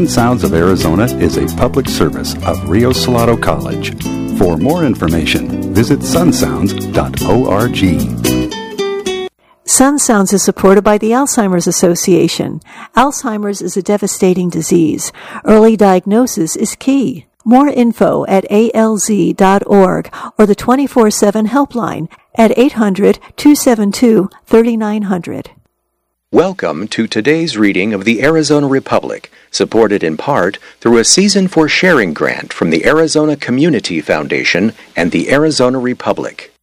Sounds of Arizona is a public service of Rio Salado College. For more information, visit sunsounds.org. Sun Sounds is supported by the Alzheimer's Association. Alzheimer's is a devastating disease. Early diagnosis is key. More info at alz.org or the 24/7 helpline at 800-272-3900. Welcome to today's reading of the Arizona Republic, supported in part through a Season for Sharing grant from the Arizona Community Foundation and the Arizona Republic.